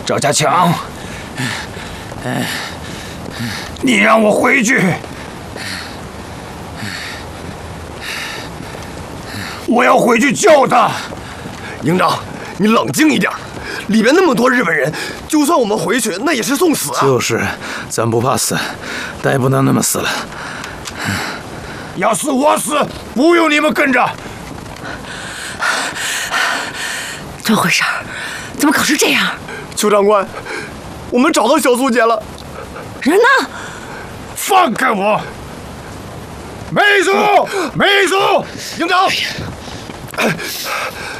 赵家强，你让我回去，我要回去救他。 营长，你冷静一点，里边那么多日本人，就算我们回去，那也是送死啊！ 就是，咱不怕死，但也不能那么死了。 要死我死，不用你们跟着。 怎么回事？怎么搞成这样？ 邱长官，我们找到小苏姐了。 人呢？ 放开我！梅祖，梅祖， 营长。